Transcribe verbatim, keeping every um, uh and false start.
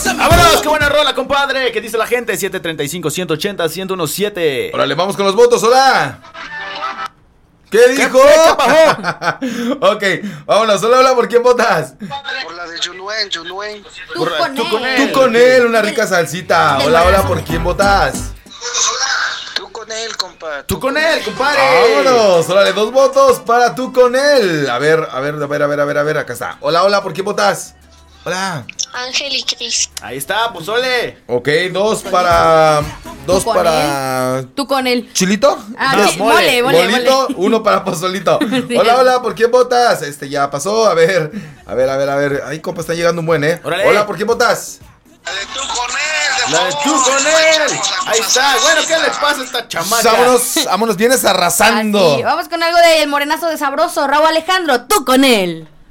¡Vámonos! ¡Qué buena rola, compadre! ¿Qué dice la gente? siete treinta y cinco, ciento ochenta, ciento diecisiete. Órale, vamos con los votos, hola. ¿Qué dijo? ¿Qué, ¿Qué ok, vámonos, hola, hola, ¿por quién votas? Por la de Junuen, Junuen. Tú, Por- con, tú él. con él. Tú con él, una rica salsita. El Hola, hola, corazón. ¿por quién votas? Tú con él, compa. Tú con él, compadre. Vámonos, órale, dos votos para tú con él. A ver, a ver, a ver, a ver, a ver, a ver, acá está. Hola, hola, ¿por quién votas? Hola. Ángel y Cris. Ahí está, pozole. Ok, dos para... Dos con para... Tú con él. ¿Chilito? Ah, No, sí, mole, mole, mole, Bolito, mole. uno para Pozolito. Sí. Hola, hola, ¿por quién votas? Este ya pasó, a ver, a ver, a ver, a ver. Ay, compa, está llegando un buen, ¿eh? Órale. Hola, ¿por quién votas? La de tú con él. La de tú con él. Ahí está. Bueno, ¿qué le pasa a esta chamaca? Vámonos, vámonos, vienes arrasando. Así, vamos con algo del morenazo de sabroso, Raúl Alejandro. Tú con él.